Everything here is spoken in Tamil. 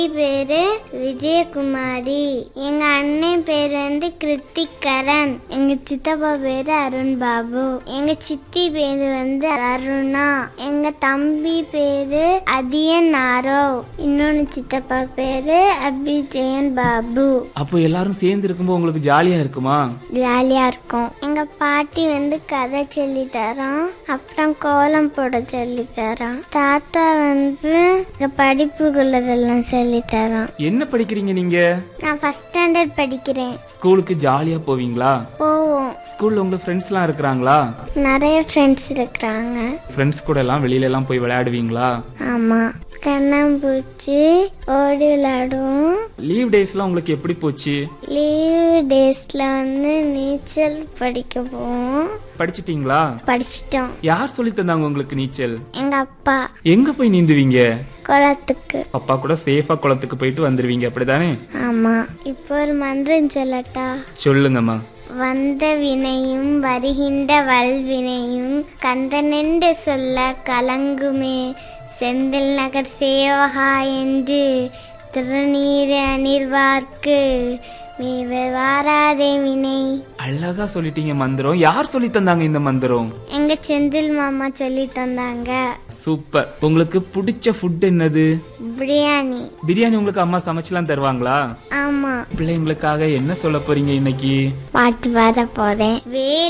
பேரு விஜயகுமாரி. எங்க அண்ணன் பேரு கிருத்திகரன். எங்க சித்தப்பா பேரு அருண் பாபு. எங்க சித்தி பேரு அருணா. எங்க தம்பி பேரு அதியன் ஆரவ். இன்னொன்னு சித்தப்பா பேரு அபிஜயன் பாபு. அப்போ எல்லாரும் சேர்ந்து இருக்கும்போது உங்களுக்கு ஜாலியா இருக்குமா? ஜாலியா இருக்கும். எங்க பாட்டி கதை சொல்லி தரோம். அப்புறம் கோலம் போட சொல்லி தரோம். தாத்தா படிப்புக்குள்ளதெல்லாம் சொல்லி தரோம். என்ன படிக்கிறீங்க நீங்க? நான் ஃபர்ஸ்ட் ஸ்டாண்டர்ட் படிக்கிறேன். ஸ்கூலுக்கு ஜாலியா போவீங்களா? போவோம். ஸ்கூல்ல உங்களுக்கு ஃப்ரெண்ட்ஸ் எல்லாம் இருக்கிறாங்களா? நிறைய ஃப்ரெண்ட்ஸ் இருக்கிறாங்க. ஃப்ரெண்ட்ஸ் கூட எல்லாம் வெளியில எல்லாம் போய் விளையாடுவீங்களா? ஆமா, கண்ணாம்பூச்சி ஓடி விளையாடுவோம். லீவ் டேஸ்லாம் உங்களுக்கு எப்படி போச்சு? லீவ் டேஸ்ல நீச்சல் படிக்க போவோம். படிச்சிட்டீங்களா? படிச்சிட்டோம். யார் சொல்லி தந்தாங்க உங்களுக்கு நீச்சல்? எங்க அப்பா. எங்க போய் நீந்துவீங்க? குளத்துக்கு. அப்பா கூட சேஃபா குளத்துக்கு போயிட்டு வந்துருவீங்க, அப்படிதானே? ஆமா. இப்போ ஒரு மந்திரம் சொல்லட்டா? சொல்லுங்கம்மா. வந்த வினையும் வருகின்ற வல்வினையும் கந்தனென்று சொல்ல கலங்குமே செந்தில் நகர் சேவகா என்று திருநீர் அணிர்வார்க்கு வாராதே வினை. அழகா சொல்லிட்டீங்க மந்திரம். யார் சொல்லி தந்தாங்க இந்த மந்திரம்? எங்க செந்தில் மாமா சொல்லி தந்தாங்க. சூப்பர். உங்களுக்கு பிடிச்ச ஃபுட் என்னது? பிரியாணி. பிரியாணி உங்களுக்கு அம்மா சமைச்சுலாம் தருவாங்களா? ஆமா. பிள்ளைங்களுக்காக என்ன சொல்ல போறீங்க இன்னைக்கு? பாட்டு பாட போறேன்.